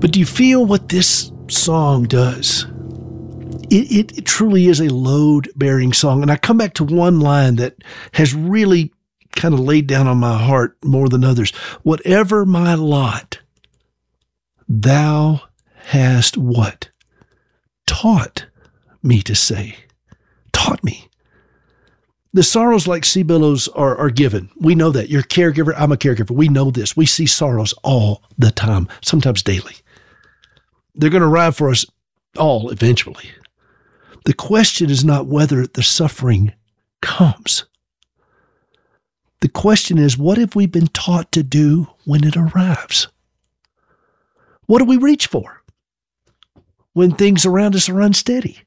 But do you feel what this song does? It truly is a load-bearing song. And I come back to one line that has really kind of laid down on my heart more than others. Whatever my lot, thou hast what? Taught me to say. Taught me. The sorrows like sea billows are given. We know that. You're a caregiver. I'm a caregiver. We know this. We see sorrows all the time, sometimes daily. They're going to arrive for us all eventually. The question is not whether the suffering comes. The question is, what have we been taught to do when it arrives? What do we reach for when things around us are unsteady?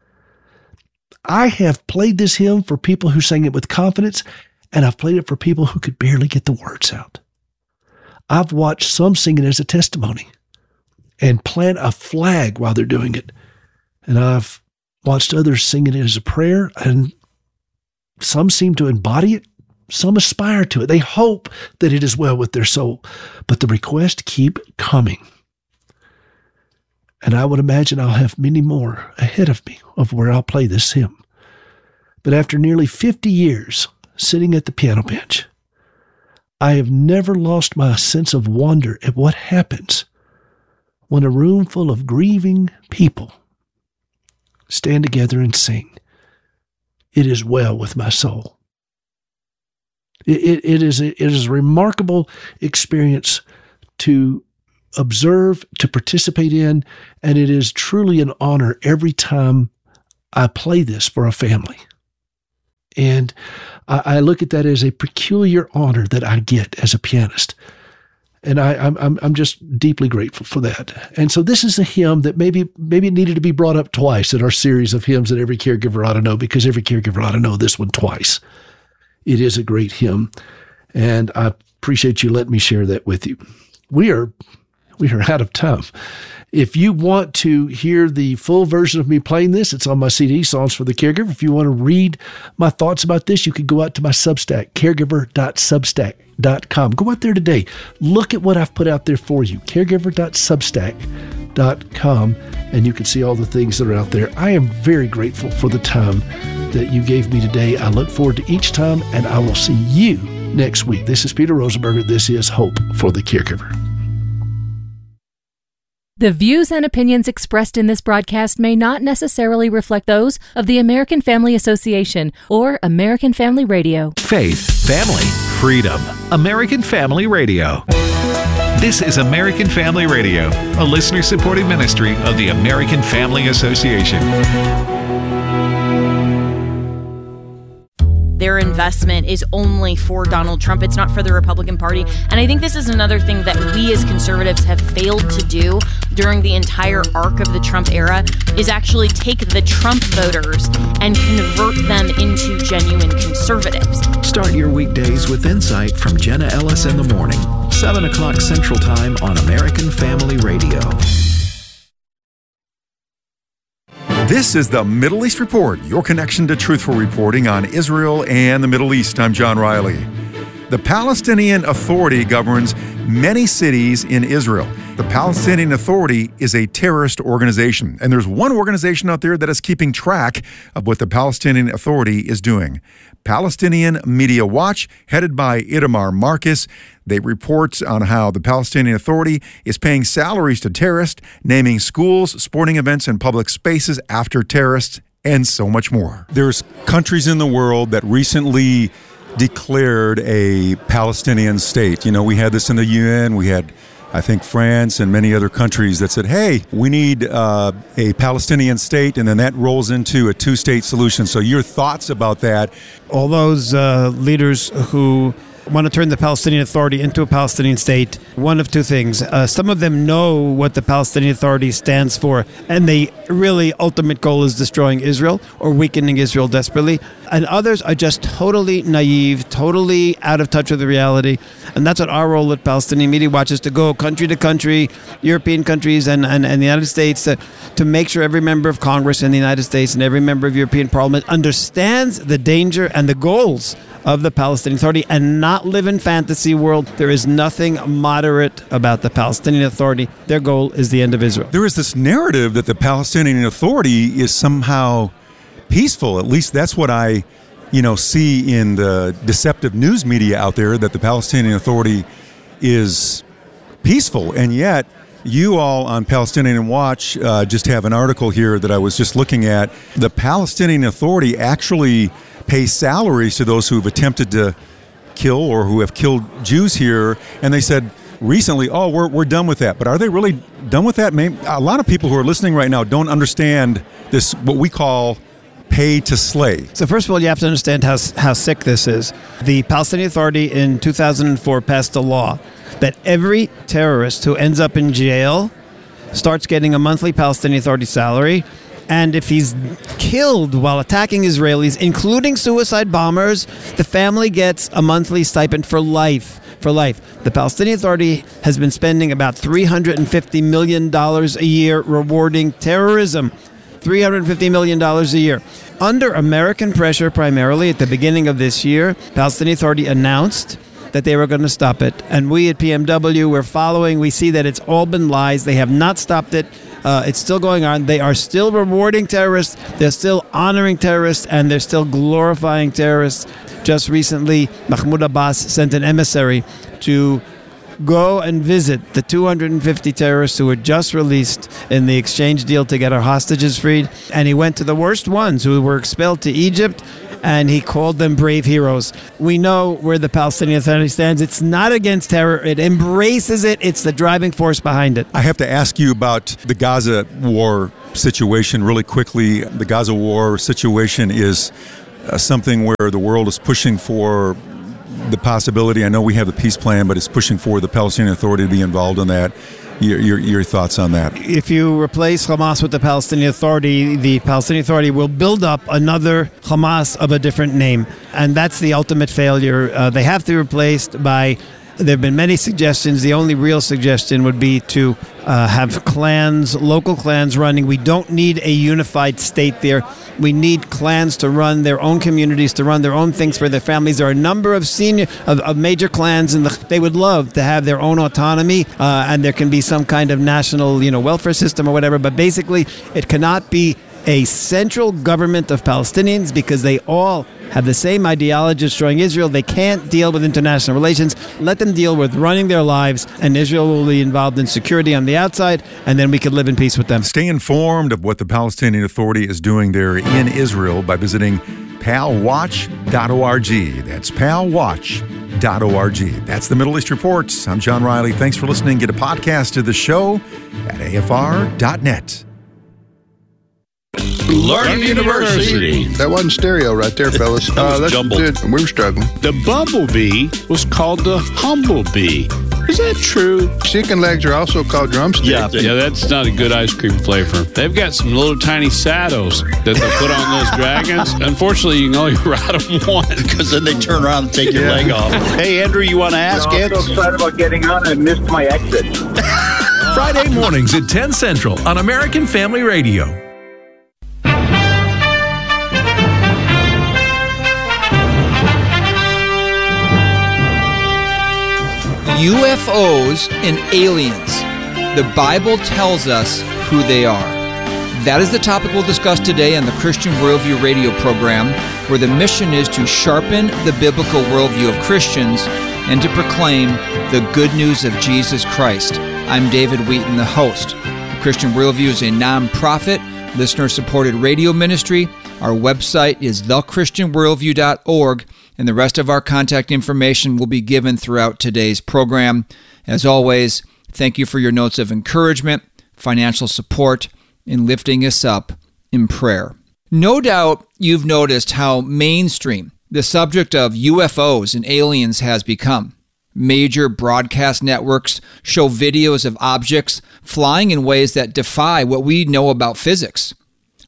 I have played this hymn for people who sang it with confidence, and I've played it for people who could barely get the words out. I've watched some sing it as a testimony and plant a flag while they're doing it. And I've watched others sing it as a prayer, and some seem to embody it. Some aspire to it. They hope that it is well with their soul, but the requests keep coming. And I would imagine I'll have many more ahead of me of where I'll play this hymn. But after nearly 50 years sitting at the piano bench, I have never lost my sense of wonder at what happens when a room full of grieving people stand together and sing, "It is well with my soul." It is a remarkable experience to observe, to participate in, and it is truly an honor every time I play this for a family. And I look at that as a peculiar honor that I get as a pianist. And I'm just deeply grateful for that. And so this is a hymn that maybe it needed to be brought up twice in our series of hymns that every caregiver ought to know, because every caregiver ought to know this one twice. It is a great hymn, and I appreciate you letting me share that with you. We are out of time. If you want to hear the full version of me playing this, it's on my CD, Songs for the Caregiver. If you want to read my thoughts about this, you could go out to my Substack, caregiver.substack.com. Go out there today. Look at what I've put out there for you, caregiver.substack.com, and you can see all the things that are out there. I am very grateful for the time that you gave me today. I look forward to each time, and I will see you next week. This is Peter Rosenberger. This is Hope for the Caregiver. The views and opinions expressed in this broadcast may not necessarily reflect those of the American Family Association or American Family Radio. Faith, family, freedom. American Family Radio. This is American Family Radio, a listener-supported ministry of the American Family Association. Their investment is only for Donald Trump. It's not for the Republican Party. And I think this is another thing that we as conservatives have failed to do during the entire arc of the Trump era is actually take the Trump voters and convert them into genuine conservatives. Start your weekdays with insight from Jenna Ellis in the morning, 7 o'clock Central Time on American Family Radio. This is the Middle East Report, your connection to truthful reporting on Israel and the Middle East. I'm John Riley. The Palestinian Authority governs many cities in Israel. The Palestinian Authority is a terrorist organization, and there's one organization out there that is keeping track of what the Palestinian Authority is doing. Palestinian Media Watch, headed by Itamar Marcus. They report on how the Palestinian Authority is paying salaries to terrorists, naming schools, sporting events, and public spaces after terrorists, and so much more. There's countries in the world that recently declared a Palestinian state. You know, we had this in the UN. We had, I think, France and many other countries that said, hey, we need a Palestinian state, and then that rolls into a two-state solution. So your thoughts about that? All those leaders who want to turn the Palestinian Authority into a Palestinian state, one of two things. Some of them know what the Palestinian Authority stands for, and the really ultimate goal is destroying Israel or weakening Israel desperately. And others are just totally naive, totally out of touch with the reality. And that's what our role at Palestinian Media Watch is, to go country to country, European countries and the United States, to make sure every member of Congress in the United States and every member of European Parliament understands the danger and the goals of the Palestinian Authority and not live in fantasy world. There is nothing moderate about the Palestinian Authority. Their goal is the end of Israel. There is this narrative that the Palestinian Authority is somehow peaceful. At least that's what I, see in the deceptive news media out there, that the Palestinian Authority is peaceful. And yet, you all on Palestinian Watch just have an article here that I was just looking at. The Palestinian Authority actually pay salaries to those who have attempted to kill or who have killed Jews here, and they said recently, we're done with that. But are they really done with that? Maybe a lot of people who are listening right now don't understand this, what we call pay to slay. So first of all, you have to understand how sick this is. The Palestinian Authority in 2004 passed a law that every terrorist who ends up in jail starts getting a monthly Palestinian Authority salary. And if he's killed while attacking Israelis, including suicide bombers, the family gets a monthly stipend for life. For life. The Palestinian Authority has been spending about $350 million a year rewarding terrorism. $350 million a year. Under American pressure primarily at the beginning of this year, Palestinian Authority announced that they were going to stop it. And we at PMW, we're following. We see that it's all been lies. They have not stopped it. It's still going on. They are still rewarding terrorists. They're still honoring terrorists, and they're still glorifying terrorists. Just recently, Mahmoud Abbas sent an emissary to go and visit the 250 terrorists who were just released in the exchange deal to get our hostages freed. And he went to the worst ones who were expelled to Egypt, and he called them brave heroes. We know where the Palestinian Authority stands. It's not against terror. It embraces it. It's the driving force behind it. I have to ask you about the Gaza war situation really quickly. The Gaza war situation is something where the world is pushing for the possibility. I know we have the peace plan, but it's pushing for the Palestinian Authority to be involved in that. Your thoughts on that? If you replace Hamas with the Palestinian Authority will build up another Hamas of a different name. And that's the ultimate failure. They have to be replaced by... There have been many suggestions. The only real suggestion would be to have clans, local clans running. We don't need a unified state there. We need clans to run their own communities, to run their own things for their families. There are a number of major clans, and they would love to have their own autonomy, and there can be some kind of national, welfare system or whatever. But basically, it cannot be a central government of Palestinians because they all have the same ideology destroying Israel. They can't deal with international relations. Let them deal with running their lives, and Israel will be involved in security on the outside, and then we can live in peace with them. Stay informed of what the Palestinian Authority is doing there in Israel by visiting palwatch.org. That's palwatch.org. That's the Middle East Report. I'm John Riley. Thanks for listening. Get a podcast of the show at afr.net. Learn University. That wasn't stereo right there, fellas. That's jumbled. We were struggling. The bumblebee was called the humblebee. Is that true? Chicken legs are also called drumsticks. Yeah, that's not a good ice cream flavor. They've got some little tiny saddles that they put on those dragons. Unfortunately, you can only ride them once. Because then they turn around and take your leg off. Hey, Andrew, you want to ask it? I'm so excited about getting on. I missed my exit. Friday mornings at 10 Central on American Family Radio. UFOs and aliens. The Bible tells us who they are. That is the topic we'll discuss today on the Christian Worldview radio program, where the mission is to sharpen the biblical worldview of Christians and to proclaim the good news of Jesus Christ. I'm David Wheaton, the host. The Christian Worldview is a non-profit, listener-supported radio ministry. Our website is thechristianworldview.org, and the rest of our contact information will be given throughout today's program. As always, thank you for your notes of encouragement, financial support, and lifting us up in prayer. No doubt you've noticed how mainstream the subject of UFOs and aliens has become. Major broadcast networks show videos of objects flying in ways that defy what we know about physics.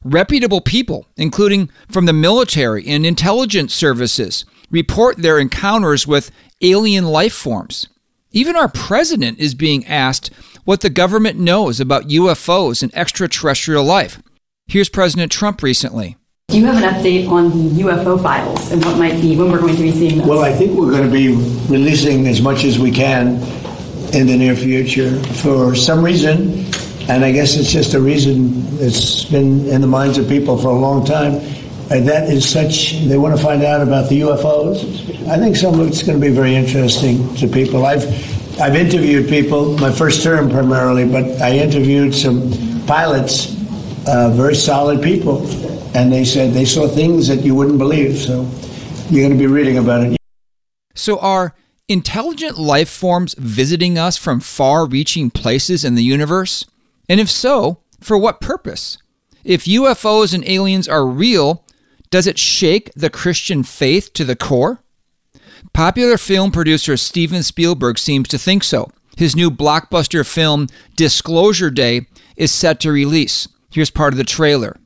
Reputable people, including from the military and intelligence services, report their encounters with alien life forms. Even our president is being asked what the government knows about UFOs and extraterrestrial life. Here's President Trump recently. Do you have an update on the UFO files and when we're going to be seeing those? Well, I think we're going to be releasing as much as we can in the near future. For some reason, and I guess it's just a reason that's been in the minds of people for a long time, that is such, they want to find out about the UFOs. I think some of it's going to be very interesting to people. I've interviewed people, my first term primarily, but I interviewed some pilots, very solid people, and they said they saw things that you wouldn't believe. So you're going to be reading about it. So are intelligent life forms visiting us from far-reaching places in the universe? And if so, for what purpose? If UFOs and aliens are real, does it shake the Christian faith to the core? Popular film producer Steven Spielberg seems to think so. His new blockbuster film, Disclosure Day, is set to release. Here's part of the trailer.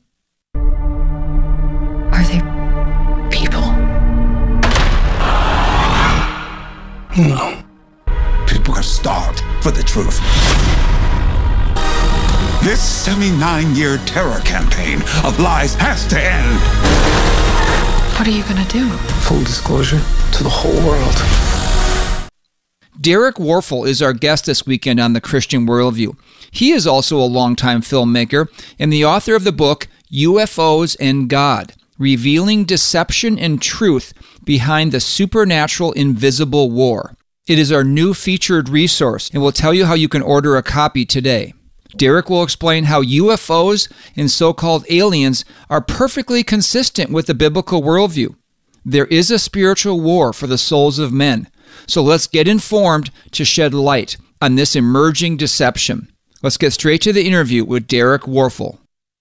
Are they people? No. People are starved for the truth. This 79-year terror campaign of lies has to end. What are you going to do? Full disclosure to the whole world. Derek Warfel is our guest this weekend on The Christian Worldview. He is also a longtime filmmaker and the author of the book UFOs and God, Revealing Deception and Truth Behind the Supernatural Invisible War. It is our new featured resource, and we'll tell you how you can order a copy today. Derek will explain how UFOs and so-called aliens are perfectly consistent with the biblical worldview. There is a spiritual war for the souls of men. So let's get informed to shed light on this emerging deception. Let's get straight to the interview with Derek Warfel.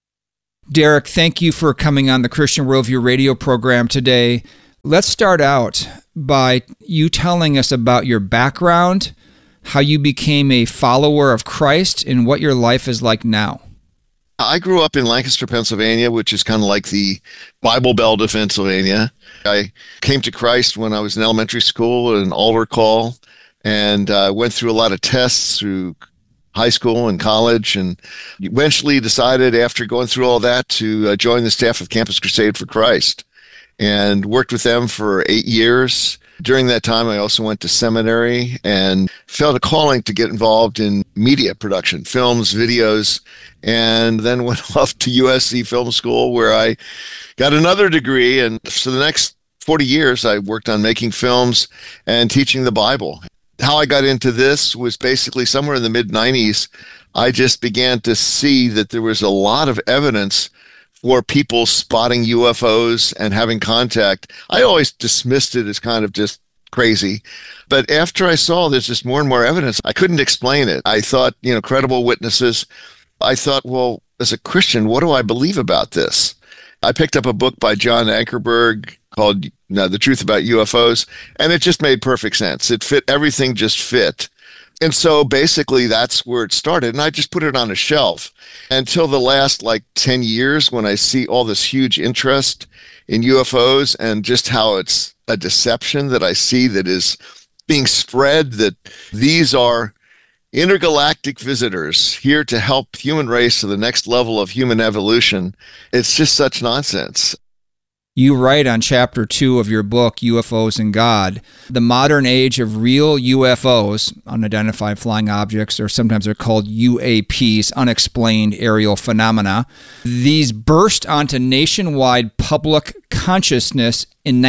Derek, thank you for coming on the Christian Worldview radio program today. Let's start out by you telling us about your background, how you became a follower of Christ, and what your life is like now. I grew up in Lancaster, Pennsylvania, which is kind of like the Bible Belt of Pennsylvania. I came to Christ when I was in elementary school at an altar call, and went through a lot of tests through high school and college, and eventually decided after going through all that to join the staff of Campus Crusade for Christ, and worked with them for 8 years. During that time, I also went to seminary and felt a calling to get involved in media production, films, videos, and then went off to USC Film School where I got another degree. And for the next 40 years, I worked on making films and teaching the Bible. How I got into this was basically somewhere in the mid-90s. I just began to see that there was a lot of evidence for people spotting UFOs and having contact. I always dismissed it as kind of just crazy. But after I saw there's just more and more evidence, I couldn't explain it. I thought, credible witnesses. I thought, well, as a Christian, what do I believe about this? I picked up a book by John Ankerberg called The Truth About UFOs, and it just made perfect sense. It fit, everything just fit. And so basically that's where it started. And I just put it on a shelf until the last 10 years when I see all this huge interest in UFOs and just how it's a deception that I see that is being spread, that these are intergalactic visitors here to help human race to the next level of human evolution. It's just such nonsense. You write on Chapter 2 of your book, UFOs and God, the modern age of real UFOs, unidentified flying objects, or sometimes they're called UAPs, unexplained aerial phenomena. These burst onto nationwide public consciousness in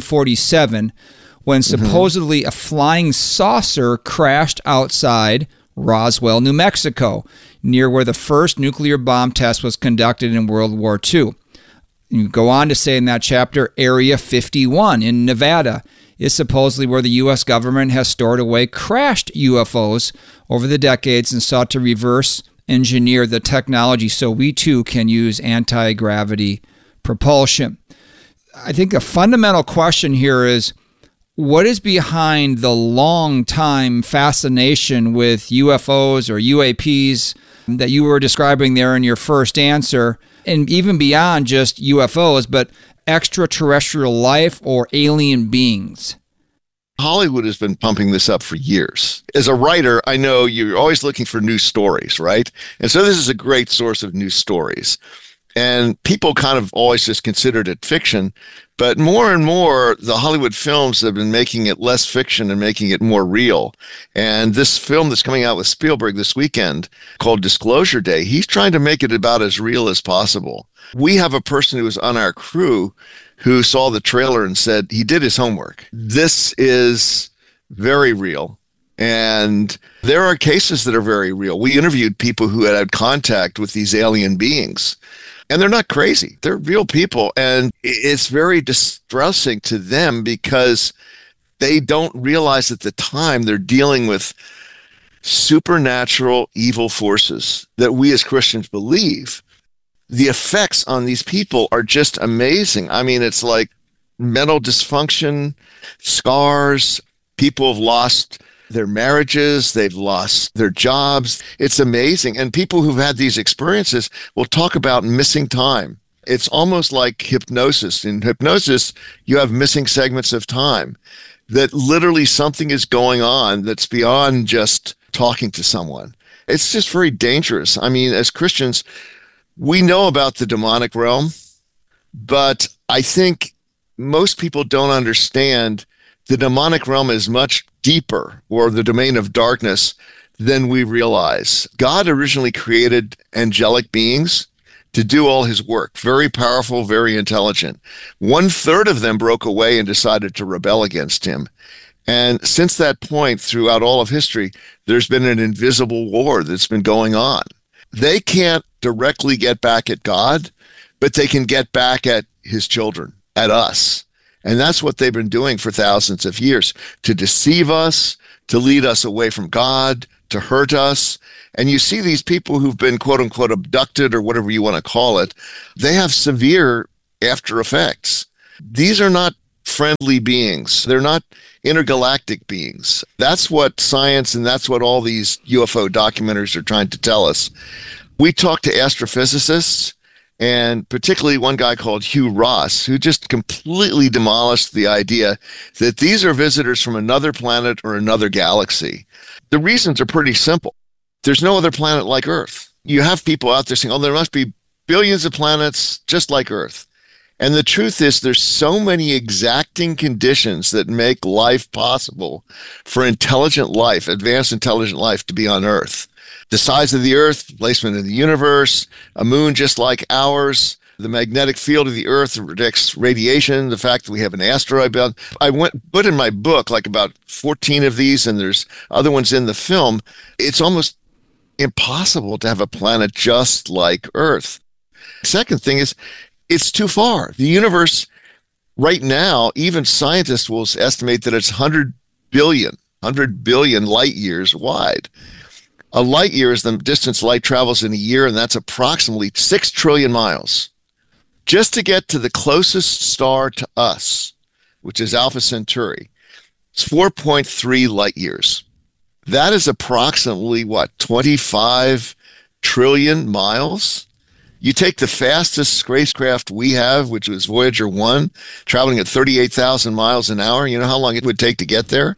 1947 when supposedly a flying saucer crashed outside Roswell, New Mexico, near where the first nuclear bomb test was conducted in World War II. You go on to say in that chapter, Area 51 in Nevada is supposedly where the U.S. government has stored away crashed UFOs over the decades and sought to reverse engineer the technology so we too can use anti-gravity propulsion. I think a fundamental question here is, what is behind the long-time fascination with UFOs or UAPs that you were describing there in your first answer? and even beyond just UFOs, but extraterrestrial life or alien beings. Hollywood has been pumping this up for years. As a writer, I know you're always looking for new stories, right? And so this is a great source of new stories. And people kind of always just considered it fiction. But more and more, the Hollywood films have been making it less fiction and making it more real. And this film that's coming out with Spielberg this weekend called Disclosure Day, he's trying to make it about as real as possible. We have a person who was on our crew who saw the trailer and said he did his homework. This is very real. And there are cases that are very real. We interviewed people who had contact with these alien beings. And they're not crazy. They're real people. And it's very distressing to them because they don't realize at the time they're dealing with supernatural evil forces that we as Christians believe. The effects on these people are just amazing. I mean, it's like mental dysfunction, scars, people have lost their marriages, they've lost their jobs. It's amazing. And people who've had these experiences will talk about missing time. It's almost like hypnosis. In hypnosis, you have missing segments of time, that literally something is going on that's beyond just talking to someone. It's just very dangerous. I mean, as Christians, we know about the demonic realm, but I think most people don't understand the demonic realm is much deeper, or the domain of darkness, than we realize. God originally created angelic beings to do all his work. Very powerful, very intelligent. 1/3 of them broke away and decided to rebel against him. And since that point, throughout all of history, there's been an invisible war that's been going on. They can't directly get back at God, but they can get back at his children, at us. And that's what they've been doing for thousands of years, to deceive us, to lead us away from God, to hurt us. And you see these people who've been, quote unquote, abducted, or whatever you want to call it, they have severe after effects. These are not friendly beings. They're not intergalactic beings. That's what science and that's what all these UFO documentaries are trying to tell us. We talked to astrophysicists, and particularly one guy called Hugh Ross, who just completely demolished the idea that these are visitors from another planet or another galaxy. The reasons are pretty simple. There's no other planet like Earth. You have people out there saying, oh, there must be billions of planets just like Earth. And the truth is, there's so many exacting conditions that make life possible for intelligent life, advanced intelligent life, to be on Earth. The size of the Earth, placement in the universe, a moon just like ours, the magnetic field of the Earth predicts radiation, the fact that we have an asteroid belt. I put in my book like about 14 of these, and there's other ones in the film. It's almost impossible to have a planet just like Earth. Second thing is, it's too far. The universe right now, even scientists will estimate that it's 100 billion light years wide. A light year is the distance light travels in a year, and that's approximately 6 trillion miles. Just to get to the closest star to us, which is Alpha Centauri, it's 4.3 light years. That is approximately, 25 trillion miles? You take the fastest spacecraft we have, which was Voyager 1, traveling at 38,000 miles an hour. You know how long it would take to get there?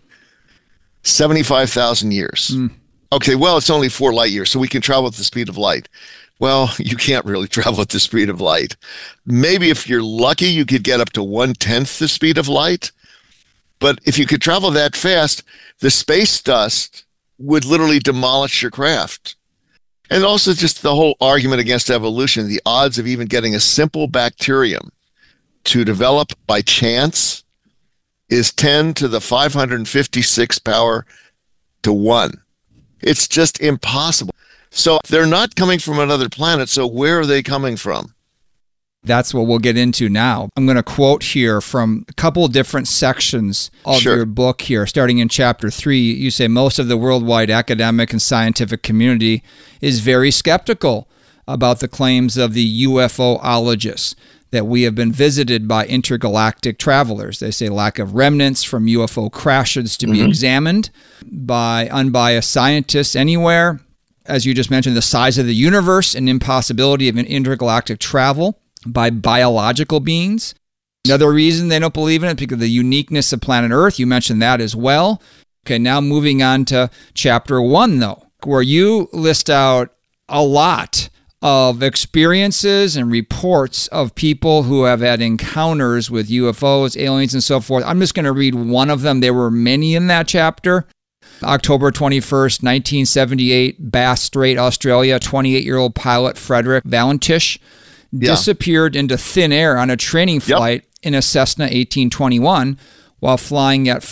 75,000 years. Okay, well, it's only 4 light years, so we can travel at the speed of light. Well, you can't really travel at the speed of light. Maybe if you're lucky, you could get up to 1/10 the speed of light. But if you could travel that fast, the space dust would literally demolish your craft. And also just the whole argument against evolution, the odds of even getting a simple bacterium to develop by chance is 10 to the 556 power to 1. It's just impossible. So they're not coming from another planet, so where are they coming from? That's what we'll get into now. I'm going to quote here from a couple of different sections of your book here. Starting in chapter 3, you say most of the worldwide academic and scientific community is very skeptical about the claims of the UFOologists that we have been visited by intergalactic travelers. They say lack of remnants from UFO crashes to be examined by unbiased scientists anywhere. as you just mentioned, the size of the universe and impossibility of an intergalactic travel by biological beings. Another reason they don't believe in it, because of the uniqueness of planet Earth. You mentioned that as well. Okay, now moving on to chapter 1, though, where you list out a lot of experiences and reports of people who have had encounters with UFOs, aliens, and so forth. I'm just going to read one of them. There were many in that chapter. October 21st, 1978, Bass Strait, Australia, 28-year-old pilot Frederick Valentish disappeared into thin air on a training flight in a Cessna 1821 while flying at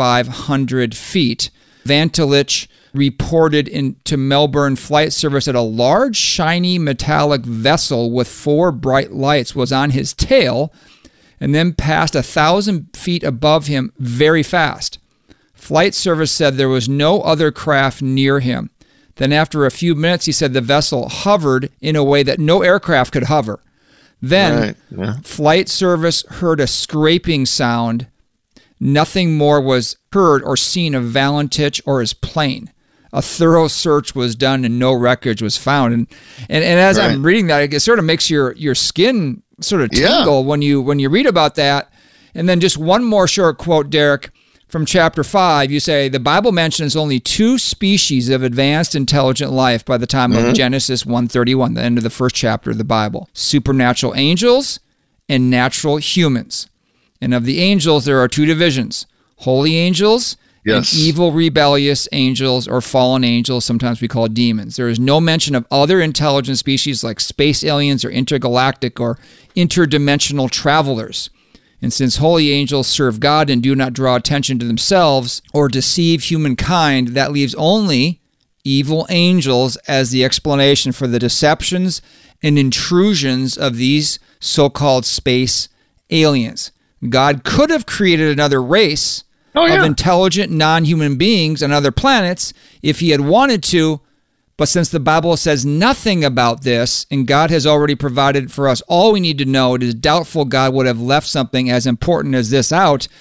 4,500 feet. Valentish reported into Melbourne Flight Service that a large, shiny, metallic vessel with 4 bright lights was on his tail and then passed 1,000 feet above him very fast. Flight Service said there was no other craft near him. Then after a few minutes, he said the vessel hovered in a way that no aircraft could hover. Then Flight Service heard a scraping sound. Nothing more was heard or seen of Valentish or his plane. A thorough search was done and no wreckage was found. And as I'm reading that, it sort of makes your skin sort of tingle when you read about that. And then just one more short quote, Derek, from chapter 5. You say, the Bible mentions only 2 species of advanced intelligent life by the time of Genesis 1:31, the end of the first chapter of the Bible. Supernatural angels and natural humans. And of the angels, there are 2 divisions. Holy angels and evil, rebellious angels, or fallen angels, sometimes we call demons. There is no mention of other intelligent species like space aliens or intergalactic or interdimensional travelers. And since holy angels serve God and do not draw attention to themselves or deceive humankind, that leaves only evil angels as the explanation for the deceptions and intrusions of these so-called space aliens. God could have created another race of intelligent non-human beings on other planets if he had wanted to, but since the Bible says nothing about this, and God has already provided for us all we need to know, it is doubtful God would have left something as important as this out